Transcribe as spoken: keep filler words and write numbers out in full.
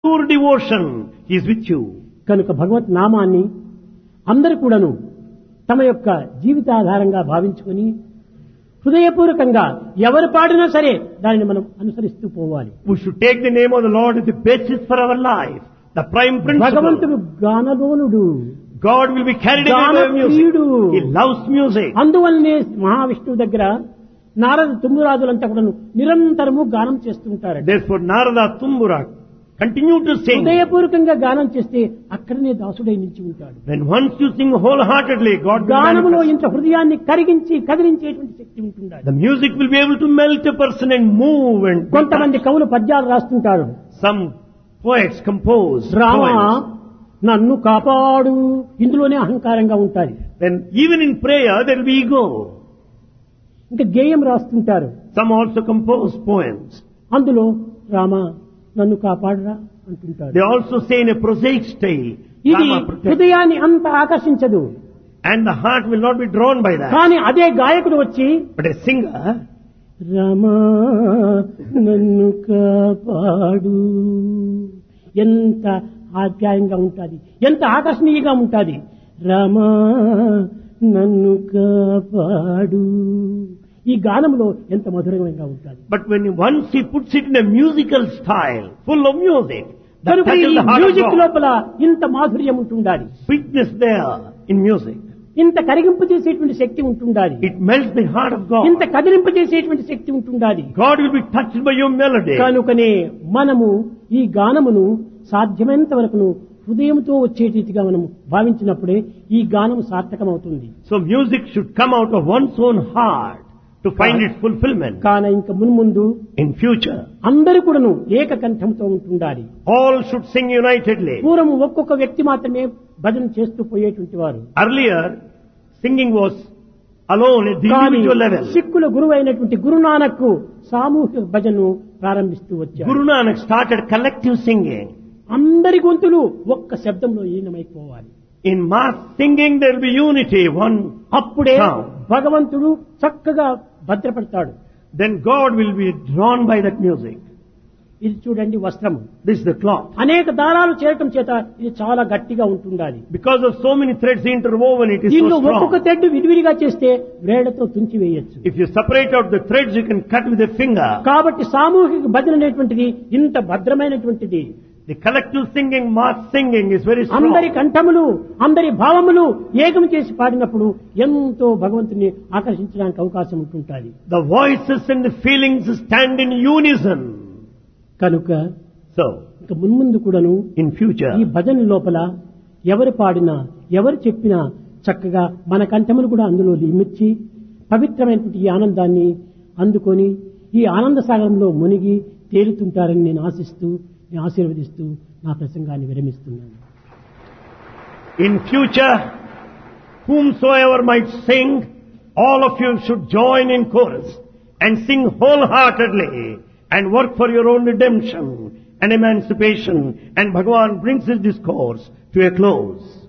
pure devotion, He is with you. కనుక భగవత్ నామాన్ని అందరూ కూడాను తమ యొక్క జీవితాధారంగా భావించుకొని హృదయపూర్వకంగా ఎవరు పాడినా సరే దానిని మనం అనుసరిస్తూ పోవాలి. We should take the name of the Lord as the basis for our life, the prime principle. భగవంతుడు గానలోనుడు. God will be carried away by music. He loves music. అందువల్లనే మహావిష్ణువు దగ్గర నారద తుమ్మురాజులంతా కూడా నిరంతరము గానం చేస్తుంటారు. Therefore Narada Tumbura continue to sing. హృదయపూర్వకంగా గానం చేస్తే అక్కడనే దాసుడై నిలిచి ఉంటాడు. When once you sing wholeheartedly, God will గానములో manifest. ఇంత హృదయాన్ని కరిగించి కదిలించేటువంటి శక్తి ఉంటుంది. The music will be able to melt a person and move and కొంతమంది కవులు పద్యాలు రాస్తుంటారు. some poets compose Rama poems. నన్ను కాపాడు, ఇందులోనే అహంకారంగా ఉంటాయి. Then even in prayer there will be ego. ఇంకా గేయం రాస్తుంటారు. Some also compose poems. అందులో రామా నన్ను కాపాడరా అంటుంటారు. They also say in a prosaic style, ఇది Rama protect. హృదయాన్ని అంత ఆకర్షించదు. And the heart will not be drawn by that. కానీ అదే గాయకుడు వచ్చి But a singer, రమా నన్ను కాపాడు, ఎంత ఆప్యాయంగా ఉంటుంది, ఎంత ఆకర్షణీయంగా ఉంటుంది. రమా నన్ను కాపాడు, ఈ గానంలో ఎంత మధురంగా ఉంటుంది. but when once he puts it in a musical style, full of music, that కనుక ఈ touches the heart of music God. లోపల ఇంత మాధుర్యం ఉంటుండాలి, Sweetness there in music. ఇంత కరిగింపు చేసేటువంటి శక్తి ఉంటుండాలి, It melts the heart of God. ఇంత కదిలింపు చేసేటువంటి శక్తి ఉంటుండాలి. God will be touched by your melody. కనుకనే మనము ఈ గానమును సాధ్యమైనంత వరకును హృదయంతో వచ్చే రీతిగా మనం భావించినప్పుడే ఈ గానం సార్థకమవుతుంది. So music should come out of one's own heart to find its fulfillment. కాన ఇంక మున్ముందు In future, అందరూ కూడాను ఏకకంఠంతో ఉంటుండాలి. all should sing unitedly. పూర్వం ఒక్కొక్క వ్యక్తి మాత్రమే భజన చేస్తూ పోయేటువంటి వారు. Earlier, singing was alone at the కానీ individual level. సిక్కుల గురువు అయినటువంటి గురునానక్ సామూహిక భజనను ప్రారంభిస్తూ వచ్చారు. Guru Nanak started collective singing. అందరి గొంతులు ఒక్క శబ్దంలో ఈనమైపోవాలి. In mass singing there will be unity, one అప్పుడే sound. భగవంతుడు చక్కగా భద్రపడతాడు. Then God will be drawn by that music. ఇది చూడండి వస్త్రము. This is the cloth. అనేక దారాలు చేరటం చేత ఇది చాలా గట్టిగా ఉంటుండాలి. Because of so many threads interwoven, it is దీనిలో so ఒక్కొక్క strong. తెడ్డు విడివిడిగా చేస్తే వేళ్లతో తుంచి వేయొచ్చు. If you separate out the threads, you can cut with a finger. కాబట్టి సామూహిక భజన అనేటువంటిది ఇంత భద్రమైనటువంటిది. The collective singing, mass singing is very అందరి strong. కంఠములు అందరి భావములు ఏకం చేసి పాడినప్పుడు ఎంతో భగవంతుని ఆకర్షించడానికి అవకాశం ఉంటుంటుంది. The voices and the feelings stand in unison. కనుక So, ఇక మున్ముందు కూడాను in future, ఈ భజన లోపల ఎవరు పాడినా ఎవరు చెప్పినా చక్కగా మన కంఠములు కూడా అందులో ఇమిర్చి పవిత్రమైనటువంటి ఈ ఆనందాన్ని అందుకొని ఈ ఆనంద సాగరంలో మునిగి తేలుతుంటారని నేను ఆశిస్తూ నేను ఆశీర్వదిస్తూ నా ప్రసంగాన్ని విరమిస్తున్నాను. in future, whomsoever might sing, all of you should join in chorus and sing wholeheartedly and work for your own redemption and emancipation. And Bhagavan brings his discourse to a close.